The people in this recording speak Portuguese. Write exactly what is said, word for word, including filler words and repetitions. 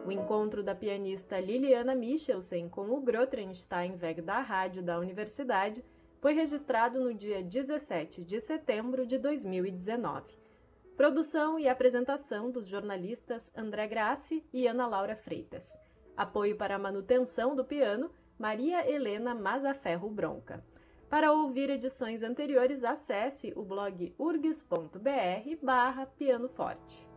O encontro da pianista Liliana Michelsen com o Grotrensteinweg da Rádio da Universidade foi registrado no dia dezessete de setembro de dois mil e dezenove. Produção e apresentação dos jornalistas André Grassi e Ana Laura Freitas. Apoio para a manutenção do piano, Maria Helena Mazaferro Bronca. Para ouvir edições anteriores, acesse o blog urgs ponto br barra pianoforte.